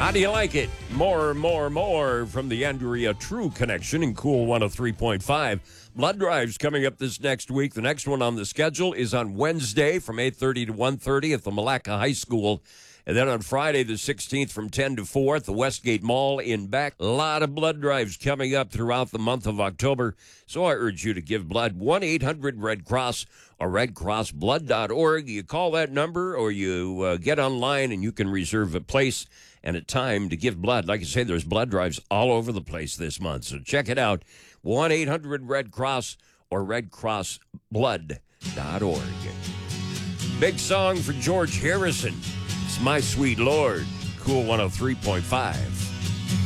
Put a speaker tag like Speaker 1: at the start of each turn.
Speaker 1: How do you like it? More from the Andrea True Connection in Cool 103.5. Blood drives coming up this next week. The next one on the schedule is on Wednesday from 8:30 to 1:30 at the Malacca High School. And then on Friday the 16th from 10 to 4 at the Westgate Mall in Beck. A lot of blood drives coming up throughout the month of October. So I urge you to give blood. 1-800-RED-CROSS or redcrossblood.org. You call that number or you get online and you can reserve a place and a time to give blood. Like I say, there's blood drives all over the place this month. So check it out. 1-800-RED-CROSS or redcrossblood.org. Big song for George Harrison. It's My Sweet Lord. Cool 103.5.